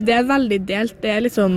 Det veldig delt, det liksom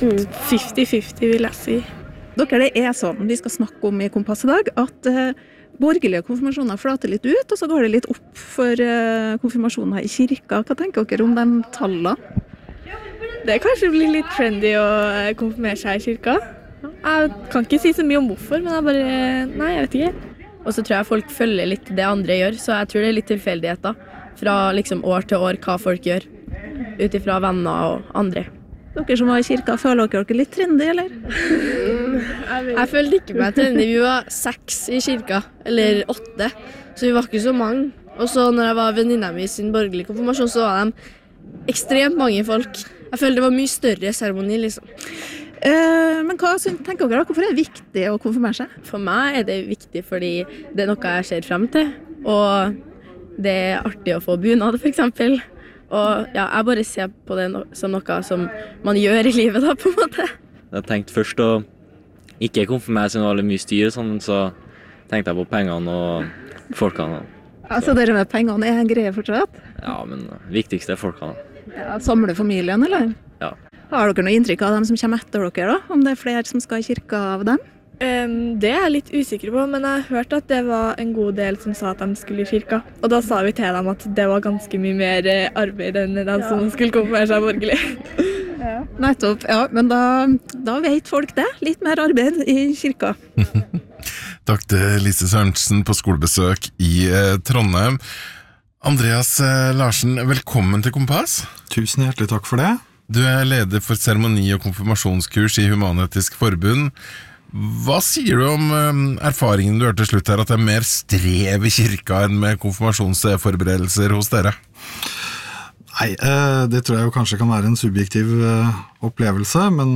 50-50 vil jeg si. Dere, det sånn vi skal snakke om i Kompass i dag, at borgerlige konfirmasjoner flater litt ut, og så går det litt opp for konfirmasjoner i kirka. Hva tenker dere om de tallene? Det kanskje blir litt trendy å konfirmere seg i kirka. Jeg kan ikke si så mye om hvorfor, men jeg bare, nei, jeg vet ikke. Og så tror jeg folk følger litt det andre gjør, så jeg tror det litt tilfeldigheter fra liksom år til år hva folk gjør, utifra venner og andre. Dere som var i kirka, føler dere litt trendy, eller? Jeg følte ikke meg trendy. Vi var 6 i kirka, eller 8, så vi var ikke så mange. Og så når jeg var venninna mi sin borgerlige konfirmasjon, så var de ekstremt mange folk. Jeg følte det var mye større seremoni, liksom. Men hva tenker dere da? Hvorfor det viktig å konfirmere seg? For meg det viktig fordi det noe jeg ser frem til, og det artig å få bunad, for eksempel. Og ja, jeg bare ser på det som noe som man gjør i livet da, på en måte. Jeg tenkte først å ikke konfirmere seg noe veldig mye styr, sånn, så tenkte jeg på pengene og folkene. Altså dere med pengene en greie fortsatt? Ja, men viktigste folkene. Ja, samle familien, eller? Ja. Har dere noe inntrykk av dem som kommer etter dere da? Om det flere som skal i kirka av dem? Det jeg litt usikker på, men jeg har hørt at det var en god del som sa at de skulle i kirka. Og da sa vi til dem at det var ganske mye mer arbeid enn de som skulle konfirmere seg borgerlig. Ja. Nettopp, ja, men da vet folk det. Litt mer arbeid i kirka. Takk til Lise Sørensen på skolebesøk i Trondheim. Andreas Larsen, velkommen til Kompass. Tusen hjertelig takk for det. Du leder for seremoni- og konfirmasjonskurs i Human-Etisk Forbund. Hva sier du om erfaringen du hørte til slutt her, at det mer strev i kirka enn med konfirmasjonsforberedelser hos dere? Nei, det tror jeg jo kanskje kan være en subjektiv opplevelse, men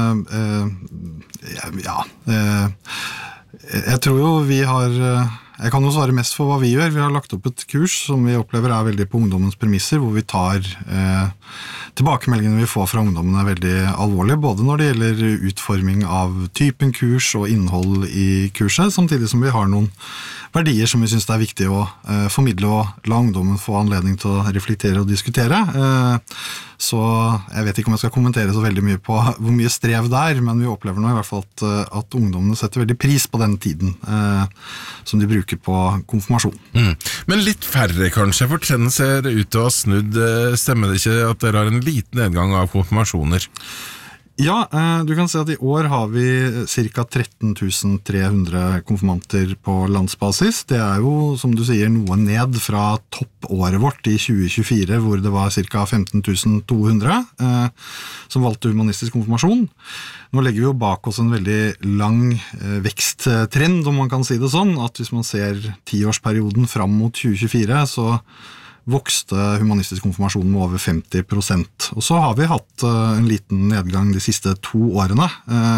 jeg tror jo vi har... Jeg kan jo svare mest for hva vi gjør. Vi har lagt opp et kurs som vi opplever veldig på ungdommens premisser, hvor vi tar tilbakemeldingene vi får fra ungdommene veldig alvorlig, både når det gjelder utforming av typen kurs og innhold i kurset, samtidig som vi har noen verdier som vi synes det viktig å formidle og la ungdommen få anledning til å reflektere og diskutere. Så jeg vet ikke om jeg skal kommentere så veldig mye på hvor mye strev det men vi opplever nå i hvert fall at ungdommene setter veldig pris på den tiden som de bruker på konfirmasjon. Men litt færre kanskje, for trenden ser ut til å ha snudd. Stemmer det ikke at dere har en liten nedgang av konfirmasjoner? Ja, du kan se at i år har vi cirka 13 300 konfirmanter på landsbasis. Det jo, som du sier, noe ned fra toppåret vårt i 2024, hvor det var cirka 15 200 som valgte humanistisk konfirmasjon. Nå legger vi jo bak oss en veldig lang veksttrend, om man kan si det sånn, at hvis man ser 10-årsperioden fram mot 2024, så vokste humanistisk konfirmasjon med over 50%. Og så har vi hatt en liten nedgang de siste 2 årene.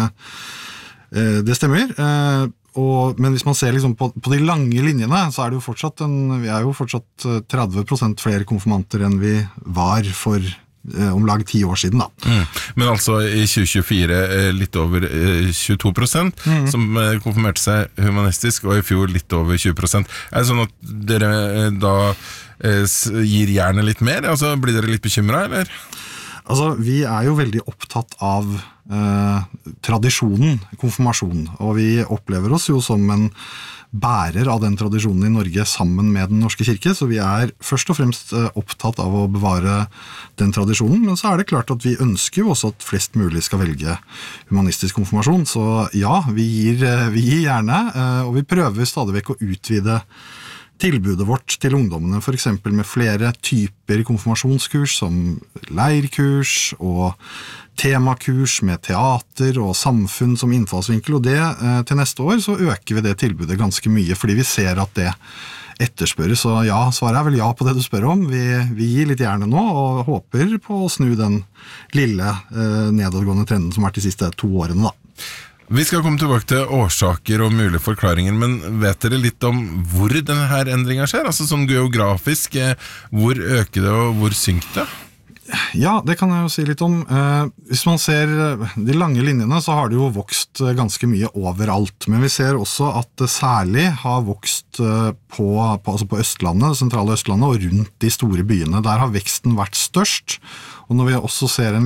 Det stemmer. Men hvis man ser liksom på de lange linjene, så det jo fortsatt vi jo fortsatt 30% flere konfirmanter enn vi var for om lag 10 år siden da. Men altså i 2024 litt over 22% som konfirmerte seg humanistisk, og i fjor litt over 20%. Det sånn at dere da gir jernet litt mer? Altså, blir dere litt bekymret, eller? Altså, vi jo veldig opptatt av tradisjonen, konfirmasjon, og vi opplever oss jo som en bærer av den tradisjonen i Norge sammen med den norske kirke, så vi først og fremst opptatt av å bevare den tradisjonen, men så det klart at vi ønsker jo også at flest mulig skal velge humanistisk konfirmasjon, så ja, vi gir gjerne, og vi prøver stadig vekk å utvide tilbudet vårt til ungdommene, for eksempel med flere typer konfirmasjonskurs som leirkurs og temakurs med teater og samfunn som innfallsvinkel, og det til neste år så øker vi det tilbudet ganske mye, fordi vi ser at det etterspørres, så ja, svaret vel ja på det du spør om. Vi gir litt gjerne nå, og håper på å snu den lille nedadgående trenden som de siste 2 årene da. Vi skal komme tilbake til årsaker og mulige forklaringer, men vet dere litt om hvor denne her endringen skjer? Altså sånn geografisk, hvor øker det og hvor synker det? Ja, det kan jeg jo si litt om. Hvis man ser de lange linjene, så har det jo vokst ganske mye overalt. Men vi ser også at det særlig har vokst på Østlandet, det sentrale Østlandet, og rundt de store byene. Der har veksten vært størst. Og når vi også ser en